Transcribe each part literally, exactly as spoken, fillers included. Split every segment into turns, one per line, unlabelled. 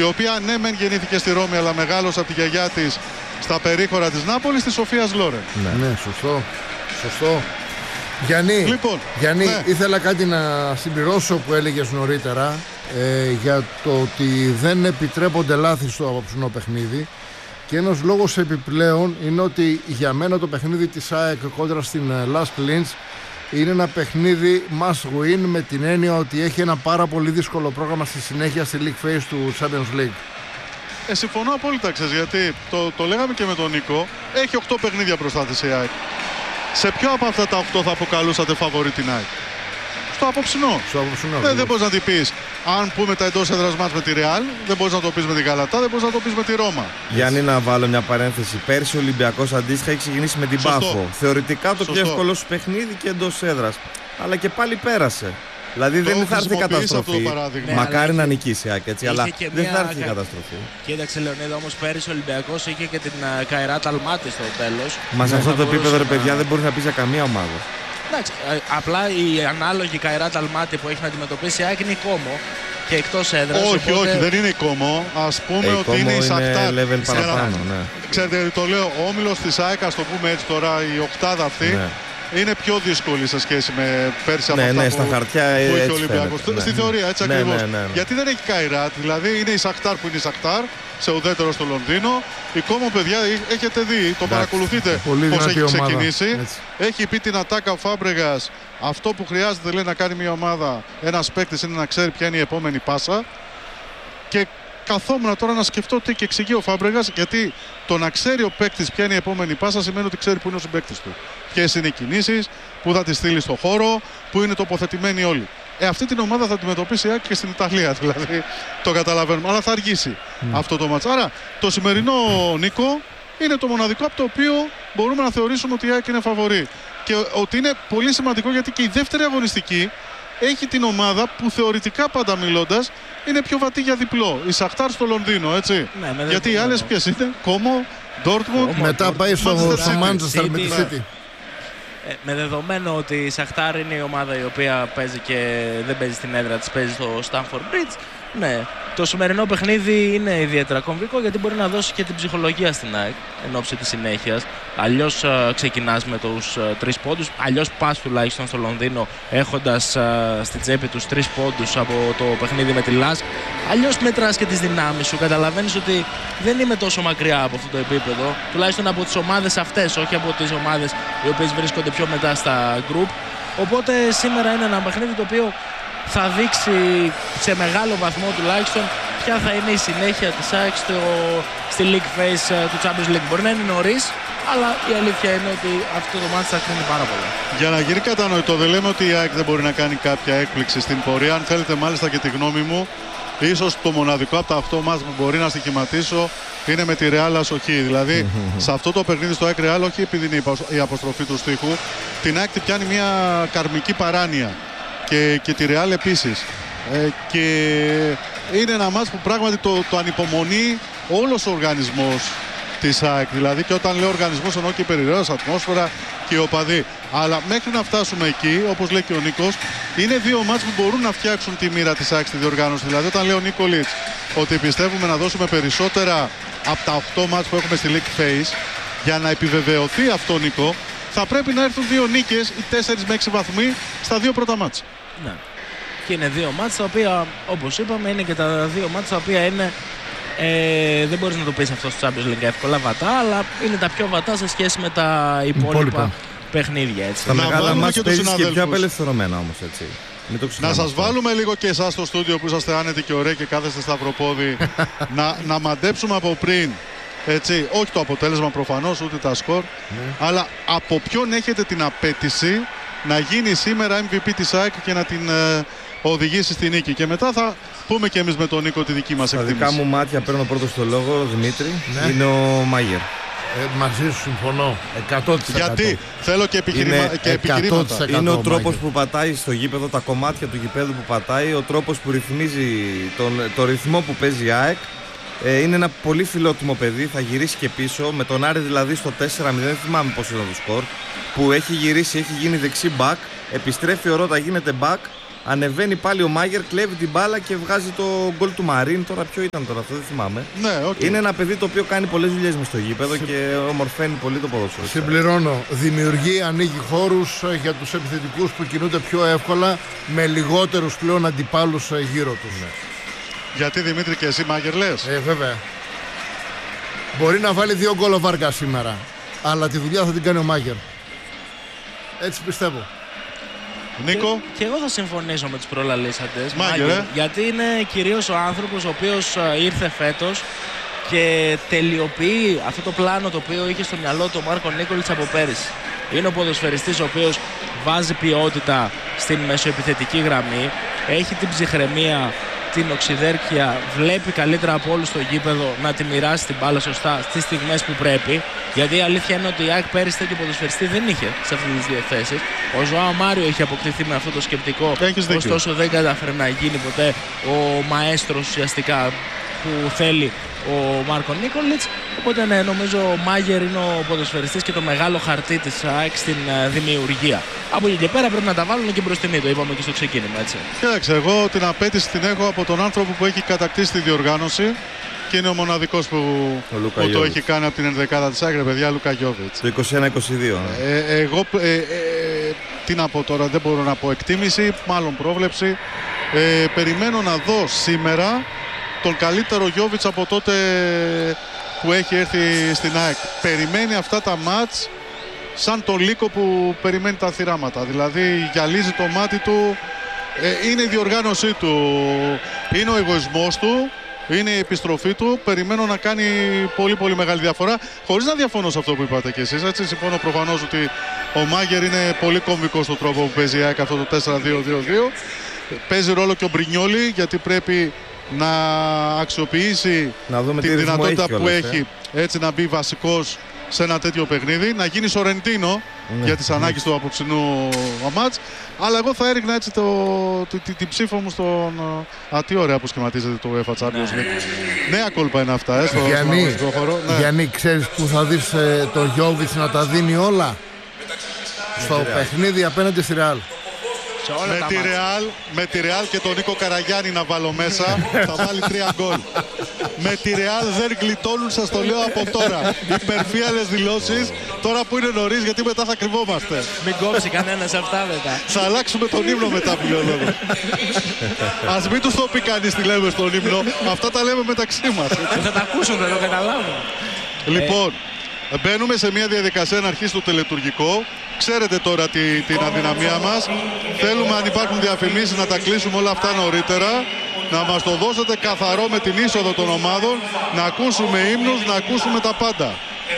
η οποία ναι μεν γεννήθηκε στη Ρώμη, αλλά μεγάλωσε από τη γιαγιά της στα περίχωρα της Νάπολης, της Σοφίας Λόρεν.
Ναι, ναι, σωστό. Σωστό. Γιάννη,
λοιπόν,
Γιάννη
ναι.
ήθελα κάτι να συμπληρώσω που έλεγες νωρίτερα ε, για το ότι δεν επιτρέπονται λάθη στο απόψινό παιχνίδι. Και ένας λόγος επιπλέον είναι ότι για μένα το παιχνίδι της ΑΕΚ κόντρα στην Lask Linz είναι ένα παιχνίδι must win, με την έννοια ότι έχει ένα πάρα πολύ δύσκολο πρόγραμμα στη συνέχεια στη League Phase του Champions League.
Ε, συμφωνώ απόλυτα, ξέρεις, γιατί το, το λέγαμε και με τον Νίκο, έχει οκτώ παιχνίδια μπροστά της η ΑΕΚ. Σε ποιο από αυτά τα οκτώ θα αποκαλούσατε φαβορί την ΑΕΚ? Στο απόψινό.
Στο απόψινό.
Δεν, δεν μπορείς να την πεις. Αν πούμε τα εντός έδρας μάτς με τη Real, δεν μπορείς να το πεις με την Γαλατά, δεν μπορείς να το πεις με τη Ρώμα.
Γιάννη, να βάλω μια παρένθεση. Πέρσι ο Ολυμπιακός αντίστοιχα έχει ξεκινήσει με την
Σωστό.
Πάφο. Θεωρητικά το
Σωστό.
πιο εύκολο σου παιχνίδι και εντός έδρας. Αλλά και πάλι πέρασε. Δηλαδή
Το
δεν θα έρθει
χρησιμοποιείς αυτό
καταστροφή.
το παράδειγμα.
Μακάρι
Ναι,
να
είχε-
νικήσει η ΑΕΚ, έτσι,
είχε
αλλά
και
δεν
μια
θα έρθει η
κα-
καταστροφή.
Κοίταξε, Λεωνίδα, όμως πέρυσι ο Ολυμπιακός είχε και την uh, Καϊράτ Αλμάτι στο τέλος.
Μα σε
Ναι,
αυτό
θα
το επίπεδο,
μπορούσε
ρε
να-
παιδιά, δεν μπορεί να πει για καμία ομάδα.
Εντάξει, ε, απλά η ανάλογη Καϊράτ Αλμάτι που έχει να αντιμετωπίσει η ΑΕΚ είναι η Κόμο και εκτός έδρας.
Όχι,
οπότε...
όχι, δεν είναι η Κόμο. Ας πούμε
Ε, η
ότι
Κόμο
είναι η
είναι
Σαχτάρ.
level παραπάνω, ναι.
Ξέρετε, το λέω, ο όμιλος της ΑΕΚ, ας το πούμε έτσι τώρα, η οκτάδα αυτή,
Ναι.
είναι πιο δύσκολη σε σχέση με πέρσι από
Ναι,
αυτά
ναι,
που,
στα χαρτιά
που είχε
έτσι
ο Ολυμπιακός.
φαίνεται, ναι.
Στη θεωρία, έτσι
Ναι,
ακριβώς.
ναι, ναι, ναι.
Γιατί δεν έχει Καϊράτ, δηλαδή είναι η Σαχτάρ που είναι η Σαχτάρ, σε ουδέτερο στο Λονδίνο. Η Κόμο, παιδιά, έχετε δει, το παρακολουθείτε
Πολύ
πώς
δυνατή
έχει
ομάδα.
ξεκινήσει.
Έτσι.
Έχει πει την ατάκα ο Φάμπρεγας, αυτό που χρειάζεται, λέει, να κάνει μια ομάδα, ένας παίκτης, είναι να ξέρει ποια είναι η επόμενη πάσα. Και καθόμουν τώρα να σκεφτώ τι και εξηγεί ο Φάμπρεγας, γιατί το να ξέρει ο παίκτης ποια είναι η επόμενη πάσα σημαίνει ότι ξέρει που είναι ο συμπαίκτης του. Ποιες είναι οι κινήσεις, πού θα τη στείλει στο χώρο, πού είναι τοποθετημένοι όλοι. Ε, αυτή την ομάδα θα αντιμετωπίσει η ΑΕΚ και στην Ιταλία, δηλαδή το καταλαβαίνουμε. Αλλά θα αργήσει αυτό το μάτς. Άρα το σημερινό, Νίκο, είναι το μοναδικό από το οποίο μπορούμε να θεωρήσουμε ότι η ΑΕΚ είναι φαβορί. Και ότι είναι πολύ σημαντικό, γιατί και η δεύτερη αγωνιστική έχει την ομάδα που θεωρητικά, πάντα μιλώντας, είναι πιο βατή για διπλό. Η Σαχτάρ στο Λονδίνο, έτσι.
Ναι, με
γιατί οι
δεδομένο.
άλλες ποιες είναι? Κόμο, Ντόρτμουντ.
Μετά πάει στο
Manchester
στο
City.
Manchester με τη
City.
City.
Ε, με δεδομένο ότι η Σαχτάρ είναι η ομάδα η οποία παίζει και δεν παίζει στην έδρα της, παίζει στο Stamford Bridge. Ναι, το σημερινό παιχνίδι είναι ιδιαίτερα κομβικό, γιατί μπορεί να δώσει και την ψυχολογία στην ΑΕΚ εν ώψη της συνέχειας. Αλλιώς α, ξεκινάς με τους α, τρεις πόντους, αλλιώς πας τουλάχιστον στο Λονδίνο έχοντας α, στη τσέπη τους τρεις πόντους από το παιχνίδι με τη Lask. Αλλιώς μετράς και τις δυνάμεις σου, καταλαβαίνεις ότι δεν είμαι τόσο μακριά από αυτό το επίπεδο, τουλάχιστον από τις ομάδες αυτές, όχι από τις ομάδες οι οποίες βρίσκονται πιο μετά στα group. Οπότε σήμερα είναι ένα παιχνίδι το οποίο θα δείξει σε μεγάλο βαθμό τουλάχιστον ποια θα είναι η συνέχεια της ΑΕΚ στο, στη League Phase του Champions League. Μπορεί να είναι νωρίς, αλλά η αλήθεια είναι ότι αυτό το μάτι θα κρίνει πάρα πολλά.
Για να γίνει κατανοητό, δεν λέμε ότι η ΑΕΚ δεν μπορεί να κάνει κάποια έκπληξη στην πορεία. Αν θέλετε, μάλιστα, και τη γνώμη μου, ίσως το μοναδικό από τα αυτό μάτς που μπορεί να στοιχηματίσω είναι με τη Real Ασοχή. Δηλαδή, σε αυτό το παιχνίδι στο ΑΕΚ Real, όχι επειδή είναι η αποστροφή του στίχου, την ΑΕΚ την πιάνει μια καρμική παράνοια. Και, και τη Real επίσης. Ε, και είναι ένα μάτς που πράγματι το, το ανυπομονεί όλος ο οργανισμός της ΑΕΚ. Δηλαδή, και όταν λέω οργανισμός, εννοώ και η περιραίωση, ατμόσφαιρα και οι οπαδοί. Αλλά μέχρι να φτάσουμε εκεί, όπως λέει και ο Νίκος, είναι δύο μάτς που μπορούν να φτιάξουν τη μοίρα της ΑΕΚ στη διοργάνωση. Δηλαδή, όταν λέει ο Νίκολιτς ότι πιστεύουμε να δώσουμε περισσότερα από τα οκτώ μάτς που έχουμε στη League Phase, για να επιβεβαιωθεί αυτό, Νίκο, θα πρέπει να έρθουν δύο νίκες ή τέσσερις με έξι βαθμοί στα δύο πρώτα μάτς.
Ναι. Και είναι δύο μάτς τα οποία, όπως είπαμε, είναι και τα δύο μάτς τα οποία είναι, ε, δεν μπορείς να το πεις αυτό στο Champions League εύκολα βατά, αλλά είναι τα πιο βατά σε σχέση με τα υπόλοιπα,
Υπόλοιπα.
παιχνίδια. Έτσι.
Στα
Να
μεγάλα
βάλουμε
μάτς
και τους
παίζεις και πιο
συναδέλφους.
απελευθερωμένα όμως, έτσι. Μην το
Να
ξεχνάμε
σας
αυτό.
βάλουμε λίγο και εσάς στο στούντιο που είσαστε άνετοι και ωραίοι και κάθεστε σταυροπόδι να, να μαντέψουμε από πριν, έτσι, όχι το αποτέλεσμα προφανώς, ούτε τα σκορ, αλλά από ποιον έχετε την απέτηση να γίνει σήμερα εμ βι πι της ΑΕΚ και να την ε, οδηγήσει στη νίκη. Και μετά θα πούμε και εμείς με τον Νίκο τη δική μας
Στα
εκτίμηση.
δικά μου μάτια παίρνω πρώτο στο λόγο, Δημήτρη,
Ναι.
είναι ο Μάγερ.
Ε, μαζί σου συμφωνώ. εκατό τοις εκατό.
Γιατί θέλω και, επιχειρημα...
Είναι
και επιχειρήματα.
εκατό τοις εκατό.
Είναι ο
Μάγερ.
τρόπος που πατάει στο γήπεδο, τα κομμάτια του γηπέδου που πατάει, ο τρόπος που ρυθμίζει τον, το ρυθμό που παίζει η ΑΕΚ. Ε, είναι ένα πολύ φιλότιμο παιδί, θα γυρίσει και πίσω. Με τον Άρη δηλαδή στο τέσσερα μηδέν, δεν θυμάμαι πώς ήταν το σκορ, που έχει γυρίσει, έχει γίνει δεξί back, επιστρέφει ο Ρώτα, γίνεται back Ανεβαίνει πάλι ο Μάγερ, κλέβει την μπάλα και βγάζει το γκολ του Μαρίν. Τώρα ποιο ήταν τώρα, αυτό δεν θυμάμαι.
Ναι, okay.
Είναι ένα παιδί το οποίο κάνει πολλές δουλειές μες στο γήπεδο και ομορφαίνει πολύ το ποδόσφαιρο.
Συμπληρώνω. Δημιουργεί, ανοίγει χώρους για τους επιθετικούς που κινούνται πιο εύκολα με λιγότερους πλέον αντιπάλους γύρω τους. Ναι.
Γιατί Δημήτρη και εσύ Μάγερ λες?
Ε, βέβαια. Μπορεί να βάλει δύο γκολ ο Βάργα σήμερα, αλλά τη δουλειά θα την κάνει ο Μάγερ. Έτσι πιστεύω.
Νίκο.
Και, και εγώ θα συμφωνήσω με τους προλαλήσαντες.
Μάγερ, ε?
Γιατί είναι κυρίως ο άνθρωπος ο οποίος ήρθε φέτος και τελειοποιεί αυτό το πλάνο το οποίο είχε στο μυαλό του ο Μάρκο Νίκολιτς από πέρυσι. Είναι ο ποδοσφαιριστής ο οποίος βάζει ποιότητα στην μεσοεπιθετική γραμμή, έχει την ψυχραιμία, την οξυδέρκεια, βλέπει καλύτερα από όλους στο γήπεδο να τη μοιράσει την μπάλα σωστά στις στιγμές που πρέπει. Γιατί η αλήθεια είναι ότι η ΑΕΚ πέρυσι τέτοιο ποδοσφαιριστή δεν είχε σε αυτές τις δύο θέσεις. Ο Ζωάο Μάριο είχε αποκτηθεί με αυτό το σκεπτικό, ωστόσο δεν κατάφερε να γίνει ποτέ ο μαέστρος ουσιαστικά που θέλει ο Μάρκο Νίκολιτς. Οπότε ναι, νομίζω ο Μάγερ είναι ο ποδοσφαιριστής και το μεγάλο χαρτί της ΑΕΚ στην δημιουργία. Από εκεί και πέρα πρέπει να τα βάλουν και μπροστινή, το είπαμε και στο ξεκίνημα, έτσι.
Κοίταξε, εγώ την απέτηση την έχω από τον άνθρωπο που έχει κατακτήσει τη διοργάνωση και είναι ο μοναδικός που, που το έχει κάνει από την ενδεκάδα της ΑΕΚ, παιδιά, Λούκα Γιόβιτς.
Το είκοσι ένα είκοσι δύο. Ναι.
Ε, εγώ, ε, ε, τι να πω τώρα, δεν μπορώ να πω εκτίμηση, μάλλον πρόβλεψη. Ε, περιμένω να δω σήμερα τον καλύτερο Γιόβιτς από τότε που έχει έρθει στην ΑΕΚ. Περιμένει αυτά τα μάτς σαν το λύκο που περιμένει τα θυράματα. Δηλαδή γυαλίζει το μάτι του, ε, είναι η διοργάνωσή του, είναι ο εγωισμός του, είναι η επιστροφή του. Περιμένω να κάνει πολύ πολύ μεγάλη διαφορά, χωρίς να διαφωνώ σε αυτό που είπατε κι εσείς. Έτσι, συμφωνώ προφανώς ότι ο Μάγερ είναι πολύ κομβικός στον τρόπο που παίζει η ΑΕΚ αυτό το τέσσερα δύο δύο δύο. Παίζει ρόλο και ο Μπρινιόλι, γιατί πρέπει να αξιοποιήσει
να
τη δυνατότητα έχει που όλες, έχει ε. έτσι να μπει βασικός σε ένα τέτοιο παιχνίδι, να γίνει Σορεντίνο ναι, για τις ναι. ανάγκες του απόψινού μάτς. Αλλά εγώ θα έριχνα έτσι το, το, τη, την ψήφο μου στον... Α, τι ωραία που σχηματίζεται το UEFA Champions League. Νέα κόλπα είναι αυτά, ε, στο
Γιάννη,
χώρο. Ναι.
Γιάννη, ξέρεις που θα δεις ε, το Γιόβιτς να τα δίνει όλα? Στο παιχνίδι απέναντι στη Ρεάλ.
Με τη, Real, με τη Real και τον Νίκο Καραγιάννη να βάλω μέσα, θα βάλει τρία γκολ. Με τη Real δεν γλιτώνουν, σας το λέω από τώρα. Υπερφύαλες δηλώσεις, τώρα που είναι νωρίς, γιατί μετά θα κρυβόμαστε.
Μην κόψει κανένας αυτά μετά.
Θα αλλάξουμε τον ύμνο μετά, φιλόλογο. Ας μην τους το πει κανείς τι λέμε στον ύμνο, αυτά τα λέμε μεταξύ μας.
Θα τα ακούσουν, θα το καταλάβουν.
Λοιπόν, μπαίνουμε σε μια διαδικασία να αρχίσει το τελετουργικό. Ξέρετε τώρα τη, την αδυναμία μας. Θέλουμε, αν υπάρχουν διαφημίσεις, να τα κλείσουμε όλα αυτά νωρίτερα. Να μας το δώσετε καθαρό με την είσοδο των ομάδων. Να ακούσουμε ύμνους, να ακούσουμε τα πάντα.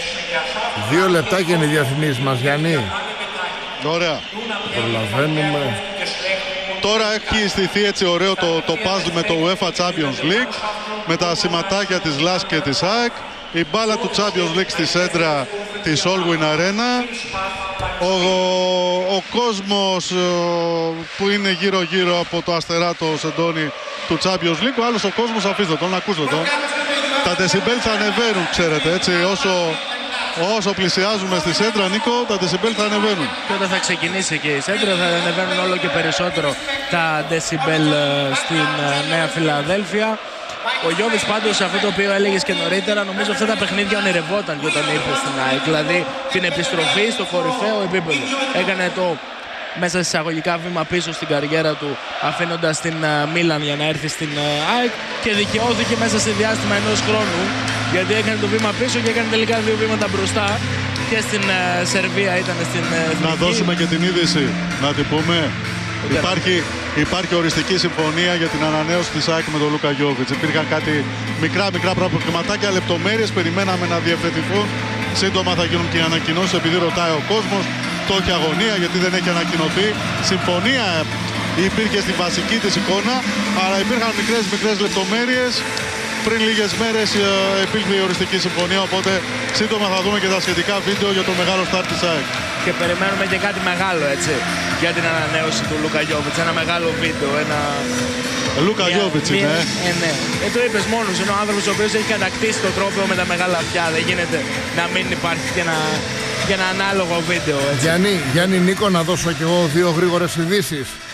Δύο λεπτάκια είναι οι διαφημίσεις μας, Γιάννη.
Ωραία.
Προλαβαίνουμε.
Τώρα έχει στηθεί έτσι ωραίο το, το puzzle με το UEFA Champions League. Με τα σηματάκια της ΛΑΣ και της ΑΕΚ. Η μπάλα του Champions League στη σέντρα της Allwyn Arena. Ο, ο, ο κόσμος ο, που είναι γύρω γύρω από το αστεράτο σεντόνι του Champions League. Ο άλλος ο κόσμος, αφήστε τον, ακούστε τον. Τα δεσιμπέλ θα ανεβαίνουν, ξέρετε, έτσι, όσο, όσο πλησιάζουμε στη σέντρα, Νίκο, τα δεσιμπέλ θα ανεβαίνουν.
Και όταν θα ξεκινήσει και η σέντρα θα ανεβαίνουν όλο και περισσότερο τα δεσιμπέλ στην Νέα Φιλαδέλφια. Ο Γιόβιτς πάντως, αυτό το οποίο έλεγες και νωρίτερα, νομίζω αυτά τα παιχνίδια ονειρευόταν και όταν ήρθε στην ΑΕΚ. Δηλαδή την επιστροφή στο κορυφαίο επίπεδο. Έκανε το μέσα εισαγωγικά βήμα πίσω στην καριέρα του, αφήνοντας την Μίλαν για να έρθει στην ΑΕΚ, και δικαιώθηκε μέσα σε διάστημα ενός χρόνου, γιατί έκανε το βήμα πίσω και έκανε τελικά δύο βήματα μπροστά. Και στην Σερβία ήταν στην εθνική.
Να δώσουμε και την είδηση, να την πούμε. Υπάρχει, υπάρχει οριστική συμφωνία για την ανανέωση της ΑΕΚ με τον Λούκα Γιόβιτς. Υπήρχαν κάτι μικρά μικρά προβληματάκια, λεπτομέρειες, περιμέναμε να διευθετηθούν. Σύντομα θα γίνουν και οι ανακοινώσεις, επειδή ρωτάει ο κόσμος. Το έχει αγωνία γιατί δεν έχει ανακοινωθεί. Συμφωνία υπήρχε στη βασική της εικόνα, αλλά υπήρχαν μικρές μικρές λεπτομέρειες. Πριν λίγες μέρες υπήρχε η οριστική συμφωνία, οπότε σύντομα θα δούμε και τα σχετικά βίντεο για το μεγάλο στάρ της ΑΕΚ.
Και περιμένουμε και κάτι μεγάλο, έτσι, για την ανανέωση του Λούκα Γιόβιτς. Ένα μεγάλο βίντεο, ένα...
Λούκα Γιόβιτς είναι,
ε. ναι. Ε, το είπες μόνος, είναι ο άνθρωπος ο οποίος έχει κατακτήσει το τρόπο με τα μεγάλα αυτιά. Δεν γίνεται να μην υπάρχει και ένα, και ένα ανάλογο βίντεο, έτσι.
Γιάννη, Γιάννη Νίκο, να δώσω κι εγώ δύο γρήγορες ειδήσεις.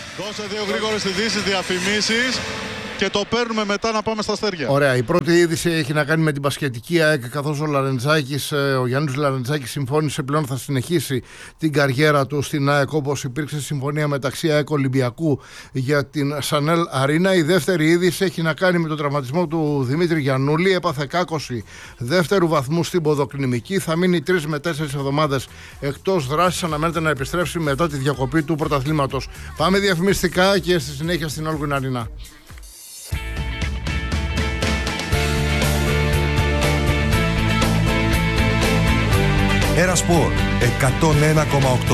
Δώσε δύο γρήγορες ειδήσεις, διαφημίσεις και το παίρνουμε μετά να πάμε στα αστέρια.
Ωραία. Η πρώτη είδηση έχει να κάνει με την μπασκετική ΑΕΚ, καθώς ο Λαρεντζάκης, ο Γιάννης Λαρεντζάκης συμφώνησε πλέον θα συνεχίσει την καριέρα του στην ΑΕΚ, όπως υπήρξε συμφωνία μεταξύ ΑΕΚ Ολυμπιακού για την Σανέλ Αρίνα. Η δεύτερη είδηση έχει να κάνει με τον τραυματισμό του Δημήτρη Γιαννούλη. Έπαθε κάκωση δεύτερου βαθμού στην ποδοκλινική. Θα μείνει τρεις με τέσσερις εβδομάδες εκτός δράσης. Αναμένεται να επιστρέψει μετά τη διακοπή του πρωταθλήματος. Πάμε διαφημιστικά και στη συνέχεια στην Όλγουιν Αρίνα.
Ένα Σπορ εκατόν ένα κόμμα οκτώ.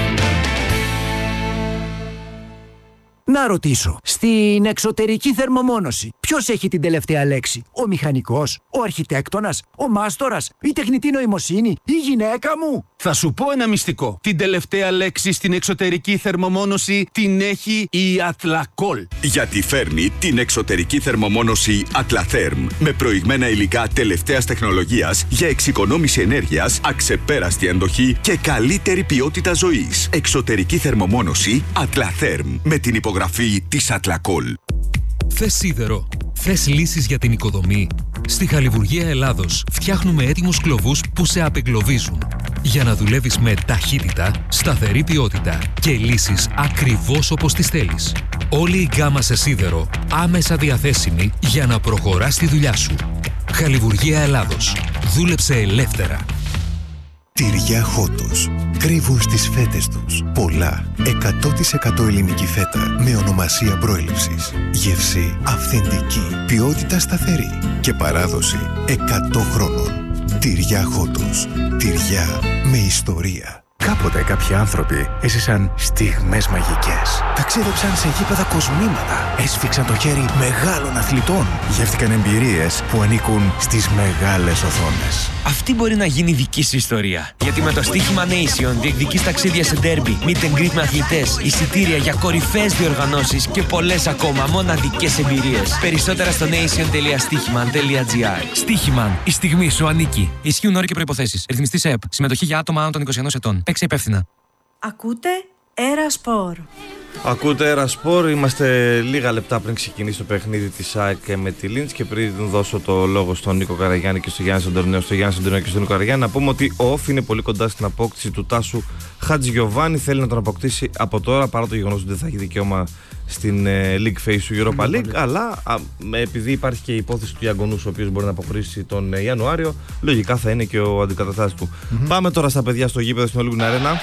Να ρωτήσω, στην εξωτερική θερμομόνωση ποιος έχει την τελευταία λέξη? Ο μηχανικός, ο αρχιτέκτονας, ο μάστορας, η τεχνητή νοημοσύνη, η γυναίκα μου?
Θα σου πω ένα μυστικό. Την τελευταία λέξη στην εξωτερική θερμομόνωση την έχει η Atlacool.
Γιατί φέρνει την εξωτερική θερμομόνωση Atlatherm με προηγμένα υλικά τελευταίας τεχνολογίας για εξοικονόμηση ενέργειας, αξεπέραστη αντοχή και καλύτερη ποιότητα ζωής. Εξωτερική θερμομόνωση Atlatherm με την υπογραφή της Atlacool.
Θες σίδερο? Θες λύσεις για την οικοδομή? Στη Χαλιβουργία Ελλάδος φτιάχνουμε έτοιμους κλωβούς που σε απεγκλωβίζουν για να δουλεύεις με ταχύτητα, σταθερή ποιότητα και λύσεις ακριβώς όπως τις θέλεις. Όλη η γκάμα σε σίδερο άμεσα διαθέσιμη για να προχωράς τη δουλειά σου. Χαλιβουργία Ελλάδος. Δούλεψε ελεύθερα.
Τυριά Χότος. Κρύβουν στις φέτες τους πολλά εκατό τοις εκατό ελληνική φέτα με ονομασία προέλευσης. Γεύση αυθεντική, ποιότητα σταθερή και παράδοση εκατό χρόνων. Τυριά Χότος. Τυριά με ιστορία.
Κάποτε κάποιοι άνθρωποι έζησαν στιγμές μαγικές. Ταξίδεψαν σε γήπεδα κοσμήματα. Έσφιξαν το χέρι μεγάλων αθλητών. Γεύτηκαν εμπειρίες που ανήκουν στις μεγάλες οθόνες.
Αυτή μπορεί να γίνει δική σου ιστορία. Γιατί με το στοίχημα Nation διεκδικείς ταξίδια σε ντέρμπι, meet and greet με αθλητές, εισιτήρια για κορυφαίες διοργανώσεις και πολλές ακόμα μοναδικές εμπειρίες. Περισσότερα στο nation τελεία στοίχημαν τελεία gr. Στοίχημαν. Η στιγμή σου ανήκει. Ισχύουν όροι και προϋποθέσεις. Ρυθμιστής ΕΕΠ. Συμμετοχή για άτομα άνω των είκοσι ενός ετών. Παίξε υπεύθυνα.
Ακούτε Ένα Σπορ.
Ακούτε Ένα Σπορ, είμαστε λίγα λεπτά πριν ξεκινήσει το παιχνίδι της ΑΕΚ με τη Λίντς και πριν δώσω το λόγο στον Νίκο Καραγιάννη και στον Γιάννη Σαντορνέο, στον Γιάννη Σαντορνέο και στον Νίκο Καραγιάννη, να πούμε ότι ο Όφ είναι πολύ κοντά στην απόκτηση του Τάσου Χατζηγιοβάνη. Θέλει να τον αποκτήσει από τώρα, παρά το γεγονός ότι δεν θα έχει δικαίωμα στην ε, League Phase του Europa League. Αλλά α, επειδή υπάρχει και η υπόθεση του Ιαγκονούς, ο οποίος μπορεί να αποχωρήσει τον ε, Ιανουάριο, λογικά θα είναι και ο αντικαταστάτης του. Mm-hmm. Πάμε τώρα στα παιδιά στο γήπεδο στην Όλγουιν Αρένα.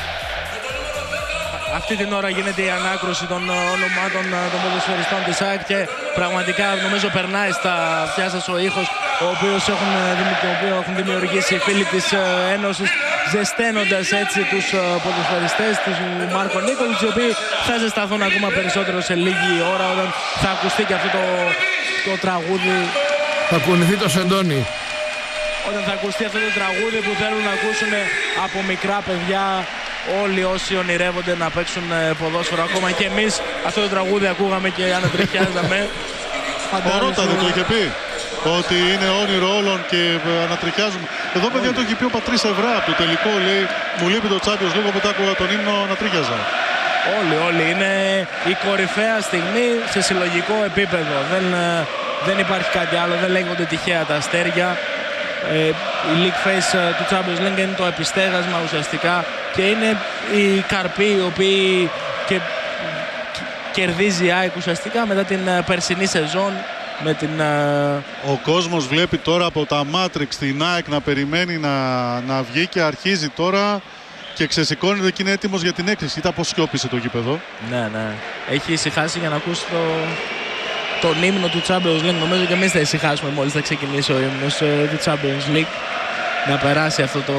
Αυτή την ώρα γίνεται η ανάκρουση των ονομάτων των ποδοσφαιριστών της ΑΕΚ και πραγματικά νομίζω περνάει στα αυτιά σας ο ήχος ο οποίος έχουν, το οποίο έχουν δημιουργήσει οι φίλοι της Ένωσης, ζεσταίνοντας έτσι τους ποδοσφαιριστές, τους Μάρκο Νίκολιτς, οι οποίοι θα ζεσταθούν ακόμα περισσότερο σε λίγη ώρα όταν θα ακουστεί και αυτό το, το τραγούδι.
Θα κουνηθεί το σεντόνι.
Όταν θα ακουστεί αυτό το τραγούδι που θέλουν να ακούσουν από μικρά παιδιά όλοι όσοι ονειρεύονται να παίξουν ποδόσφαιρο. Ακόμα και εμείς αυτό το τραγούδι ακούγαμε και ανατριχιάζαμε.
Φανταρότα δεν το είχε πει ότι είναι όνειρο όλων και ανατριχιάζουμε. Εδώ παιδιά το έχει πει ο Πατρίς Εβρά από το τελικό, λέει μου λείπει το Champions League, όποτε άκουγα τον ύμνο ανατρίχιαζα.
Όλοι, όλοι. Είναι η κορυφαία στιγμή σε συλλογικό επίπεδο. Δεν, δεν υπάρχει κάτι άλλο, δεν λέγονται τυχαία τα αστέρια. Ε, η League Phase του Champions League είναι το επιστέγασμα ουσιαστικά και είναι οι καρποί οι οποίοι και κερδίζει η ΑΕΚ ουσιαστικά μετά την περσινή σεζόν με την...
Ο κόσμος βλέπει τώρα από τα Matrix την ΑΕΚ να περιμένει να, να βγει και αρχίζει τώρα και ξεσηκώνεται και είναι έτοιμος για την έκρηξη. Κοίτα πως σιώπησε το γήπεδο.
Ναι, ναι. Έχει ησυχάσει για να ακούσει το... τον ύμνο του Champions League. Νομίζω και εμείς θα ησυχάσουμε μόλις θα ξεκινήσει ο ύμνος του Champions League. Να περάσει αυτό το...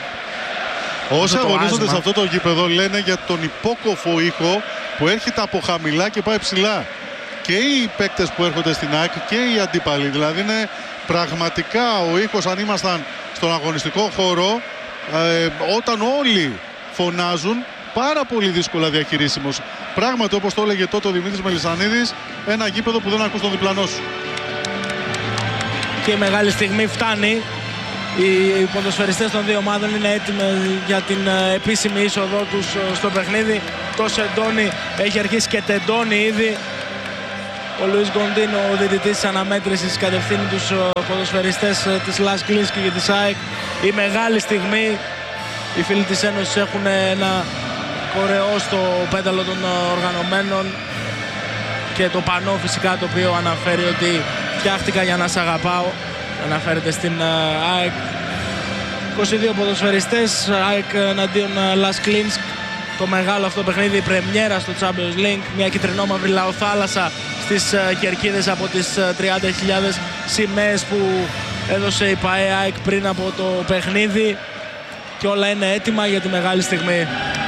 Όσοι αγωνίζονται σε αυτό το γήπεδο λένε για τον υπόκοφο ήχο που έρχεται από χαμηλά και πάει ψηλά. Και οι παίκτες που έρχονται στην ΑΕΚ και οι αντίπαλοι. Δηλαδή είναι πραγματικά ο ήχος, αν ήμασταν στον αγωνιστικό χώρο, ε, όταν όλοι φωνάζουν, πάρα πολύ δύσκολα διαχειρίσιμος. Πράγματι, όπως το έλεγε τότε ο Δημήτρης Μελισσανίδης, ένα γήπεδο που δεν ακούς τον διπλανό σου.
Και η μεγάλη στιγμή φτάνει. Οι ποδοσφαιριστές των δύο ομάδων είναι έτοιμοι για την επίσημη είσοδό τους στο παιχνίδι. το σεντόνι έχει αρχίσει και τεντώνει ήδη. Ο Λουίς Γκοντίνο, ο διαιτητής της αναμέτρησης, κατευθύνει τους ποδοσφαιριστές της Λας Κλίνσκι και της ΑΕΚ. Η μεγάλη στιγμή. Οι φίλοι της Ένωσης έχουν ένα κορεό στο πέταλο των οργανωμένων και το πανό φυσικά, το οποίο αναφέρει ότι φτιάχτηκα για να σ' αγαπάω. Αναφέρεται στην ΑΕΚ. είκοσι δύο ποδοσφαιριστές, ΑΕΚ εναντίον Λας Κλίνσκ. Το μεγάλο αυτό παιχνίδι, η πρεμιέρα στο Champions League. Μια κυτρινόμαυρη λαοθάλασσα στις κερκίδες από τις τριάντα χιλιάδες σημαίες που έδωσε η ΠΑΕ ΑΕΚ πριν από το παιχνίδι. Και όλα είναι έτοιμα για τη μεγάλη στιγμή.